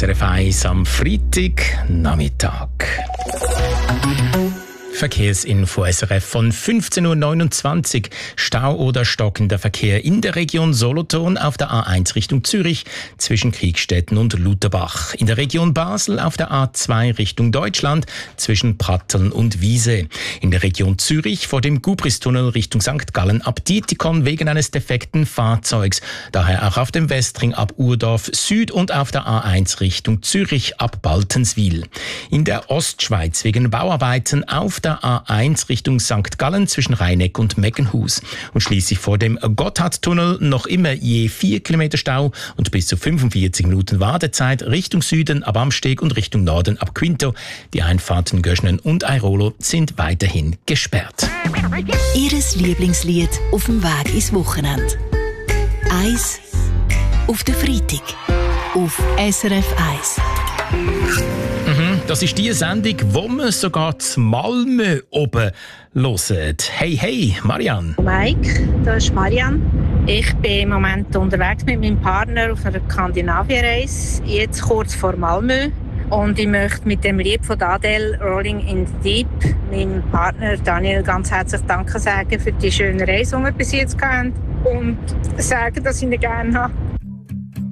SRF 1 am Freitagnachmittag. Verkehrsinfo SRF von 15.29 Uhr. Stau oder stockender Verkehr in der Region Solothurn auf der A1 Richtung Zürich zwischen Kriegstetten und Lutherbach. In der Region Basel auf der A2 Richtung Deutschland zwischen Pratteln und Wiese. In der Region Zürich vor dem Gubristunnel Richtung St. Gallen ab Dietikon wegen eines defekten Fahrzeugs. Daher auch auf dem Westring ab Urdorf Süd und auf der A1 Richtung Zürich ab Baltenswil. In der Ostschweiz wegen Bauarbeiten auf der A1 Richtung St. Gallen zwischen Rheineck und Meckenhus. Und schließlich vor dem Gotthardtunnel noch immer je 4 Kilometer Stau und bis zu 45 Minuten Wartezeit Richtung Süden ab Amsteg und Richtung Norden ab Quinto. Die Einfahrten Göschnen und Airolo sind weiterhin gesperrt. Ihres Lieblingslied auf dem Weg ins Wochenende. Eis auf den Freitag auf SRF 1. Das ist die Sendung, wo man sogar zu Malmö oben hört. Hey, Marianne. Mike, das ist Marianne. Ich bin im Moment unterwegs mit meinem Partner auf einer Skandinavienreise, jetzt kurz vor Malmö. Und ich möchte mit dem Lied von Adele, Rolling in the Deep, meinem Partner Daniel ganz herzlich Danke sagen für die schöne Reise, die wir bis jetzt hatten. Und sagen, dass ich ihn gerne habe.